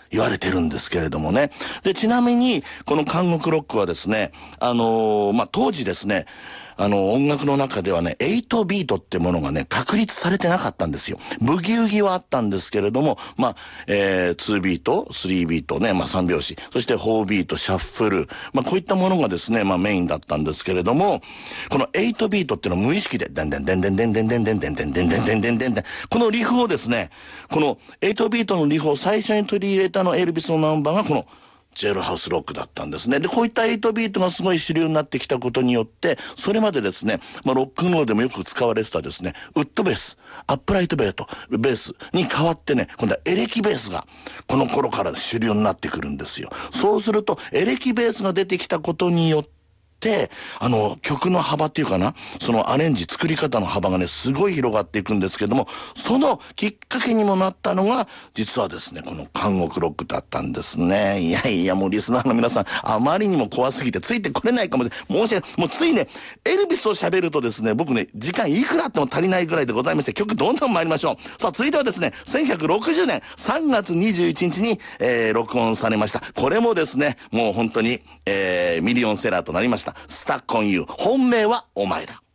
言われてるんですけれどもね。で、ちなみに、この監獄ロックはですね、当時ですね、音楽の中ではね、8ビートってものがね、確立されてなかったんですよ。ブギウギはあったんですけれども、2ビート、3ビートね、3拍子、そして4ビート、シャッフル、こういったものがですね、メインだったんですけれども、この8ビートっていうのを無意識で、でんでんでんでんでんでんでんでんでんでんでんでんでんでんでんでん、このリフをですね、この8ビートのリフを最初に取り入れたエルビスのナンバーがこのジェールハウスロックだったんですね。で、こういった8ビートがすごい主流になってきたことによって、それまでですね、ロックンロールでもよく使われてたですね、ウッドベース、アップライトベースに変わってね、今度はエレキベースがこの頃から主流になってくるんですよ。そうすると、エレキベースが出てきたことによって、曲の幅っていうかな、そのアレンジ、作り方の幅がね、すごい広がっていくんですけども、そのきっかけにもなったのが、実はですね、この監獄ロックだったんですね。いやいや、もうリスナーの皆さん、あまりにも怖すぎてついてこれないかもしれない。申し訳ない。もうついね、エルビスを喋るとですね、僕ね、時間いくらあっても足りないぐらいでございまして、曲どんどん参りましょう。さあ、続いてはですね、1960年3月21日に、録音されました。これもですね、もう本当に、ミリオンセラーとなりました。スタックオンユー。本命はお前だ。